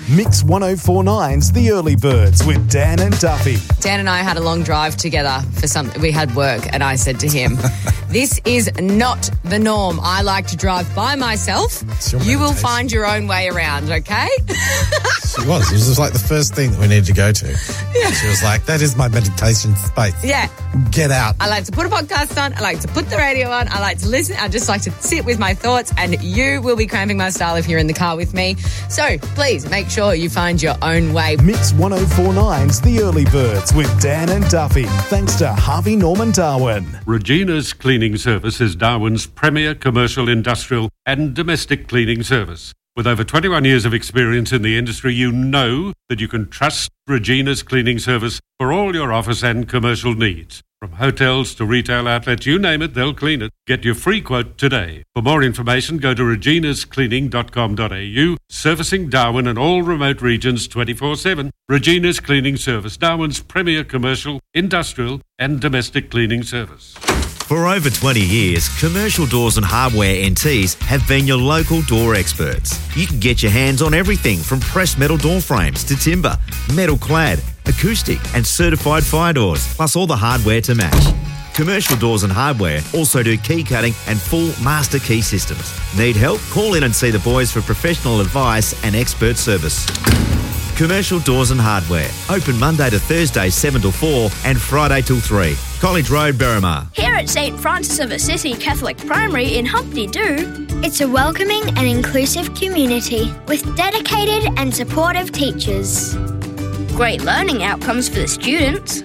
Mix 104.9's The Early Birds with Dan and Duffy. Dan and I had a long drive together for something. We had work, and I said to him, this is not the norm. I like to drive by myself. You will find your own way around, okay? She was. It was just like the first thing that we needed to go to. Yeah. She was like, that is my meditation space. Yeah. Get out. I like to put a podcast on. I like to put the radio on. I like to listen. I just like to sit with my thoughts, and you will be cramping my style if you're in the car with me. So please make sure you find your own way. Mix 104.9's The Early Birds with Dan and Duffy. Thanks to Harvey Norman Darwin. Regina's Cleaning Service is Darwin's premier commercial, industrial and domestic cleaning service. With over 21 years of experience in the industry, you know that you can trust Regina's Cleaning Service for all your office and commercial needs. From hotels to retail outlets, you name it, they'll clean it. Get your free quote today. For more information, go to reginascleaning.com.au, servicing Darwin and all remote regions 24/7. Regina's Cleaning Service, Darwin's premier commercial, industrial and domestic cleaning service. For over 20 years, Commercial Doors and Hardware NTs have been your local door experts. You can get your hands on everything from pressed metal door frames to timber, metal clad, acoustic and certified fire doors, plus all the hardware to match. Commercial Doors and Hardware also do key cutting and full master key systems. Need help? Call in and see the boys for professional advice and expert service. Commercial Doors and Hardware. Open Monday to Thursday 7 till 4 and Friday till 3. College Road, Berrimah. Here at St Francis of Assisi Catholic Primary in Humpty Doo, it's a welcoming and inclusive community with dedicated and supportive teachers. Great learning outcomes for the students,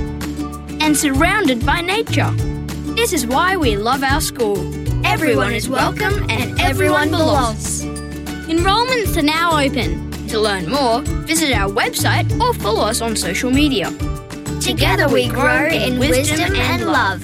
and surrounded by nature. This is why we love our school. Everyone is welcome and everyone belongs. Enrolments are now open. To learn more, visit our website or follow us on social media. Together we grow in wisdom and love.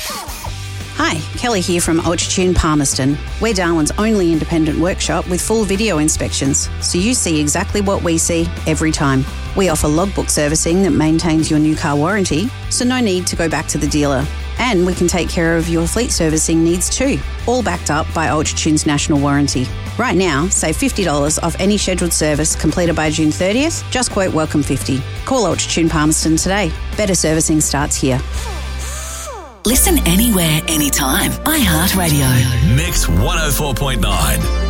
Hi, Kelly here from Ultratune Palmerston. We're Darwin's only independent workshop with full video inspections, so you see exactly what we see every time. We offer logbook servicing that maintains your new car warranty, so no need to go back to the dealer. And we can take care of your fleet servicing needs too, all backed up by Ultratune's national warranty. Right now, save $50 off any scheduled service completed by June 30th. Just quote Welcome 50. Call Ultratune Palmerston today. Better servicing starts here. Listen anywhere, anytime. iHeartRadio. Mix 104.9.